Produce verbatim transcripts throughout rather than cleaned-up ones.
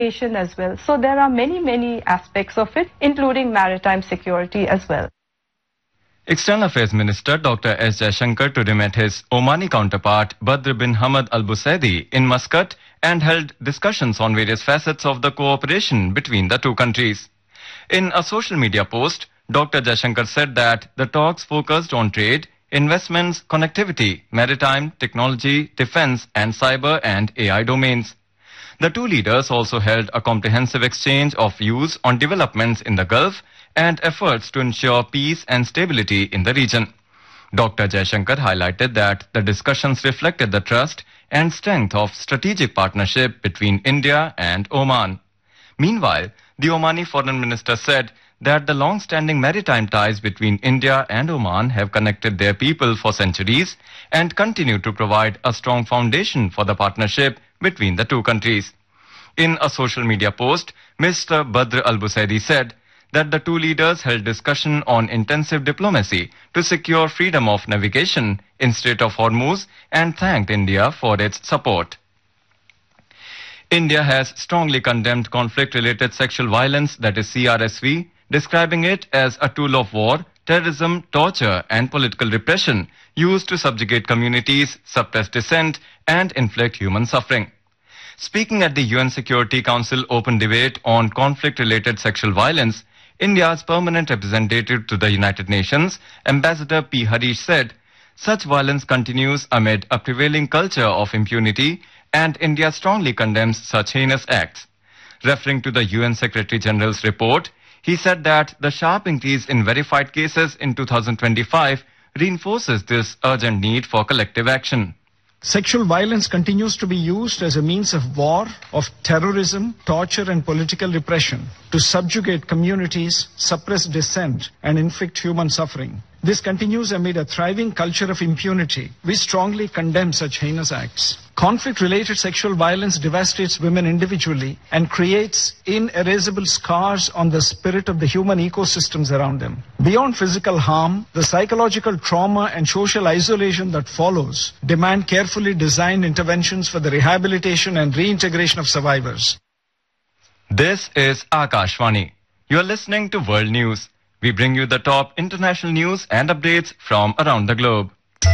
as well. So there are many, many aspects of it, including maritime security as well. External Affairs Minister Doctor S. Jaishankar today met his Omani counterpart Badr bin Hamad Al Busaidi in Muscat and held discussions on various facets of the cooperation between the two countries. In a social media post, Doctor Jaishankar said that the talks focused on trade, investments, connectivity, maritime, technology, defense, and cyber and A I domains. The two leaders also held a comprehensive exchange of views on developments in the Gulf and efforts to ensure peace and stability in the region. Doctor Jaishankar highlighted that the discussions reflected the trust and strength of strategic partnership between India and Oman. Meanwhile, the Omani Foreign Minister said that the long-standing maritime ties between India and Oman have connected their people for centuries and continue to provide a strong foundation for the partnership between the two countries. In a social media post, Mister Badr Al Busaidi said that the two leaders held discussion on intensive diplomacy to secure freedom of navigation in Strait of Hormuz and thanked India for its support. India has strongly condemned conflict-related sexual violence, that is C R S V, describing it as a tool of war, terrorism, torture and political repression used to subjugate communities, suppress dissent and inflict human suffering. Speaking at the U N Security Council open debate on conflict-related sexual violence, India's permanent representative to the United Nations, Ambassador P. Harish said, such violence continues amid a prevailing culture of impunity and India strongly condemns such heinous acts. Referring to the U N Secretary General's report, he said that the sharp increase in verified cases in two thousand twenty-five reinforces this urgent need for collective action. Sexual violence continues to be used as a means of war, of terrorism, torture and political repression to subjugate communities, suppress dissent and inflict human suffering. This continues amid a thriving culture of impunity. We strongly condemn such heinous acts. Conflict-related sexual violence devastates women individually and creates inerasable scars on the spirit of the human ecosystems around them. Beyond physical harm, the psychological trauma and social isolation that follows demand carefully designed interventions for the rehabilitation and reintegration of survivors. This is Akashvani. You are listening to World News. We bring you the top international news and updates from around the globe.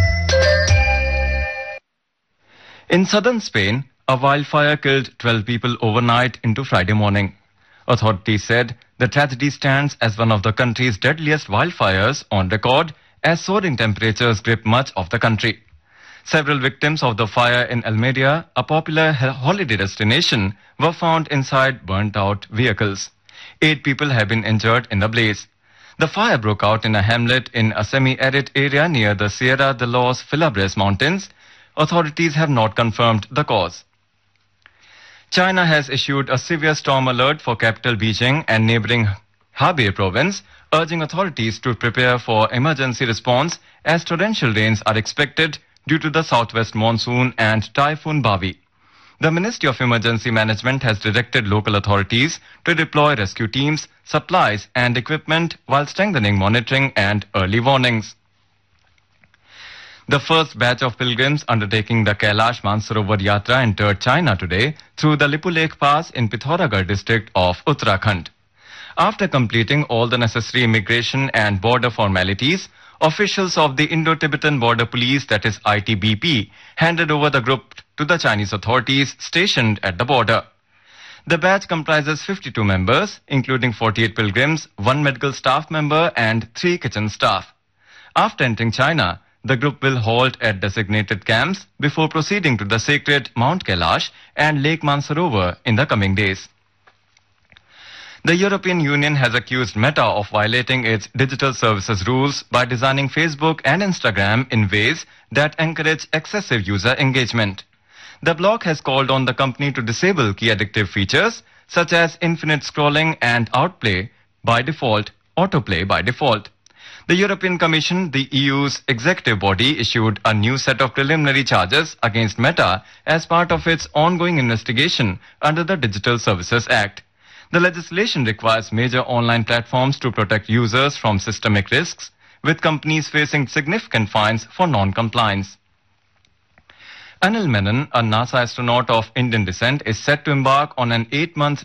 In southern Spain, a wildfire killed twelve people overnight into Friday morning. Authorities said the tragedy stands as one of the country's deadliest wildfires on record as soaring temperatures grip much of the country. Several victims of the fire in Almeria, a popular holiday destination, were found inside burnt-out vehicles. Eight people have been injured in the blaze. The fire broke out in a hamlet in a semi-arid area near the Sierra de los Filabres mountains. Authorities have not confirmed the cause. China has issued a severe storm alert for capital Beijing and neighboring Hebei province, urging authorities to prepare for emergency response as torrential rains are expected due to the southwest monsoon and Typhoon Bavi. The Ministry of Emergency Management has directed local authorities to deploy rescue teams, supplies and equipment while strengthening monitoring and early warnings. The first batch of pilgrims undertaking the Kailash Mansarovar Yatra entered China today through the Lipulekh Pass in Pithoragarh district of Uttarakhand. After completing all the necessary immigration and border formalities, officials of the Indo-Tibetan Border Police, that is I T B P, handed over the group to the Chinese authorities stationed at the border. The batch comprises fifty-two members, including forty-eight pilgrims, one medical staff member and three kitchen staff. After entering China, the group will halt at designated camps before proceeding to the sacred Mount Kailash and Lake Mansarovar in the coming days. The European Union has accused Meta of violating its digital services rules by designing Facebook and Instagram in ways that encourage excessive user engagement. The bloc has called on the company to disable key addictive features such as infinite scrolling and outplay by default, autoplay by default. The European Commission, the E U's executive body, issued a new set of preliminary charges against Meta as part of its ongoing investigation under the Digital Services Act. The legislation requires major online platforms to protect users from systemic risks, with companies facing significant fines for non-compliance. Anil Menon, a NASA astronaut of Indian descent, is set to embark on an eight-month